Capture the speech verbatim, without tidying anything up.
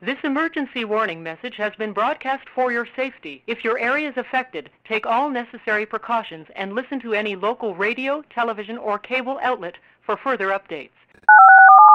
This emergency warning message has been broadcast for your safety. If your area is affected, take all necessary precautions and listen to any local radio, television, or cable outlet for further updates.